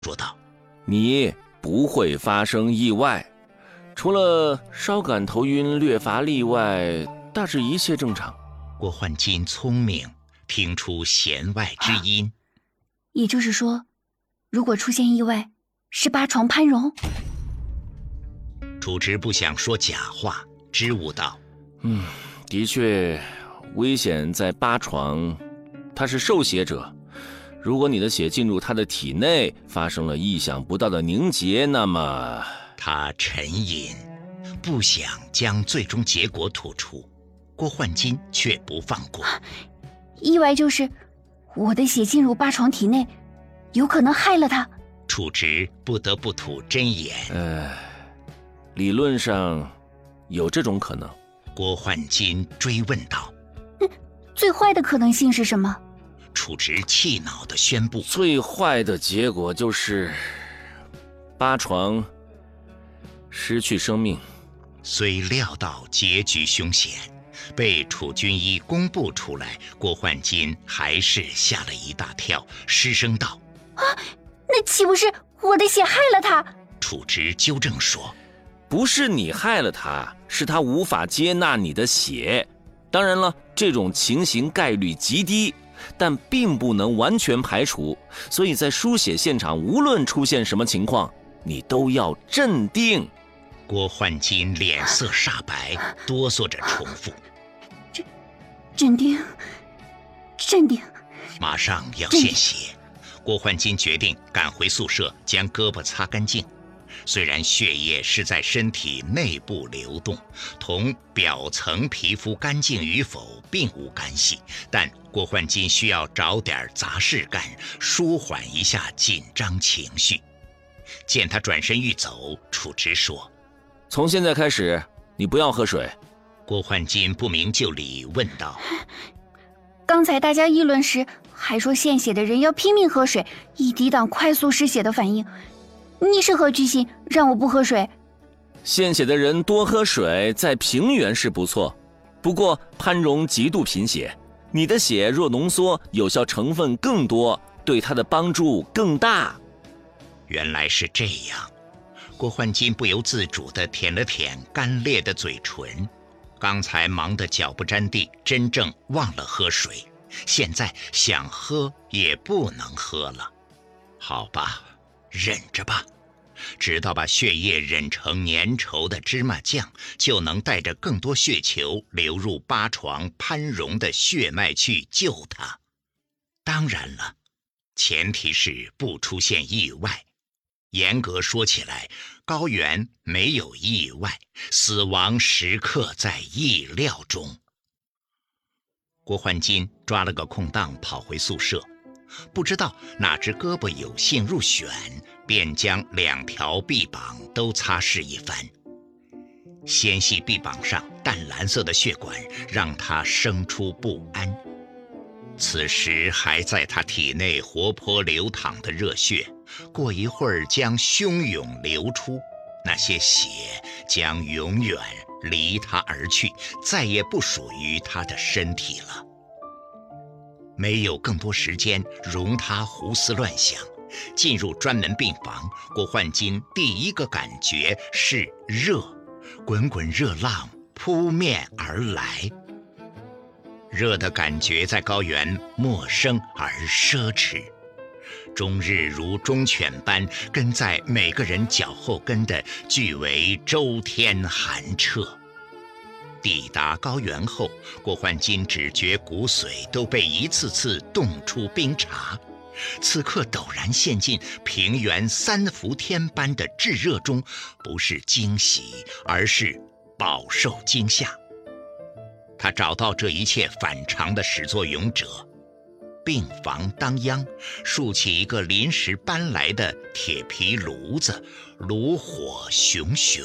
说道：“ 你不会发生意外，除了稍感头晕略乏力外，大致一切正常。” 郭焕金聪明，听出弦外之音。 也就是说，如果出现意外，是八床潘荣。 楚直不想说假话，支吾道：“ 的确，危险在八床，他是受血者。如果你的血进入他的体内，发生了意想不到的凝结，那么……” 他沉吟，不想将最终结果吐出。郭焕金却不放过。 意外就是我的血进入八床体内，有可能害了他。 楚直不得不吐真言。 理论上有这种可能。 郭焕金追问道：“ 最坏的可能性是什么？” 楚直气恼地宣布：“ 最坏的结果就是八床失去生命。” 虽料到结局凶险，被楚军医公布出来，郭焕金还是吓了一大跳，失声道：“ 那岂不是我的血害了他？” 楚直纠正说：“ 不是你害了他，是他无法接纳你的血。当然了，这种情形概率极低，但并不能完全排除。所以在输血现场，无论出现什么情况，你都要镇定。” 郭焕金脸色煞白，哆嗦着重复：“ 镇定，镇定。” 马上要献血，郭焕金决定赶回宿舍，将胳膊擦干净。虽然血液是在身体内部流动，同表层皮肤干净与否并无干系，但郭焕金需要找点杂事干，舒缓一下紧张情绪。见他转身欲走，楚直说：“ 从现在开始，你不要喝水。” 郭焕金不明就里问道：“ 刚才大家议论时，还说献血的人要拼命喝水，以抵挡快速失血的反应。你是何居心让我不喝水？” 献血的人多喝水，在平原是不错，不过潘荣极度贫血，你的血若浓缩，有效成分更多，对他的帮助更大。 原来是这样。郭焕金不由自主地舔了舔干裂的嘴唇，刚才忙得脚不沾地，真正忘了喝水，现在想喝也不能喝了。好吧，忍着吧，直到把血液忍成粘稠的芝麻酱，就能带着更多血球流入八床潘荣的血脉去救他。当然了，前提是不出现意外。严格说起来，高原没有意外，死亡时刻在意料中。郭焕金抓了个空档跑回宿舍，不知道哪只胳膊有幸入选，便将2条臂膀都擦拭一番。纤细臂膀上淡蓝色的血管让他生出不安。此时还在他体内活泼流淌的热血，过一会儿将汹涌流出，那些血将永远离他而去，再也不属于他的身体了。没有更多时间容他胡思乱想，进入专门病房，郭焕金第一个感觉是热，滚滚热浪扑面而来。热的感觉在高原陌生而奢侈，终日如忠犬般跟在每个人脚后跟的俱为周天寒彻。抵达高原后，郭焕金只觉骨髓都被一次次冻出冰碴，此刻陡然陷进平原3伏天般的炙热中，不是惊喜，而是饱受惊吓。他找到这一切反常的始作俑者，病房当央竖起一个临时搬来的铁皮炉子，炉火熊熊。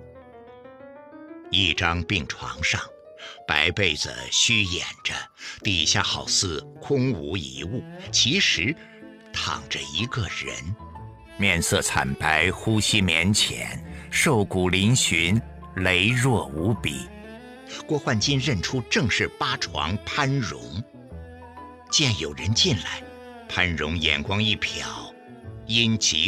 一张病床上，白被子虚掩着，底下好似空无一物，其实躺着一个人，面色惨白，呼吸绵浅，瘦骨嶙峋，羸弱无比。郭焕金认出正是八床潘荣。见有人进来，潘荣眼光一瞟， 因疾